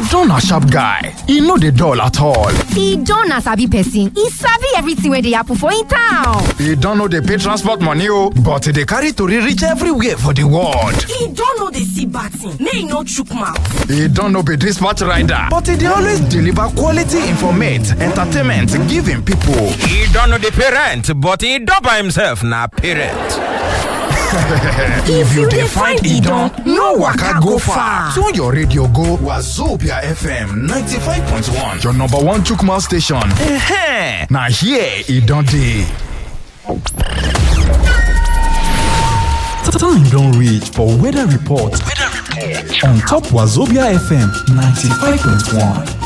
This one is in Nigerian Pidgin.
Don na sharp guy. E no dey dull at all. Don na sabi person. E sabi everything wey dey happen for in town. Don no dey pay transport money o, but e dey carry tori reach everywhere for the world. Don no dey see bad thing, make e no chook mouth. Don no be dispatch rider, but e dey always deliver quality informate, entertainment, giving people. Don no dey pay rent, but e don by himself na parent. If you dey find Don, no waka go far. Tune your radio go Wazobia FM 95.1, your number one Chukma station. Na here e don dey. Time don reach for weather report on top Wazobia FM 95.1.